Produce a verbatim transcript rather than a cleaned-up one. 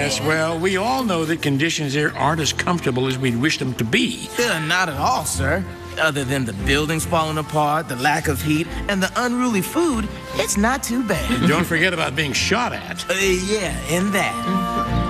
Yes, well, we all know that conditions there aren't as comfortable as we'd wish them to be. Uh, not at all, sir. Other than the buildings falling apart, the lack of heat, and the unruly food, it's not too bad. Don't forget about being shot at. Uh, yeah, and that.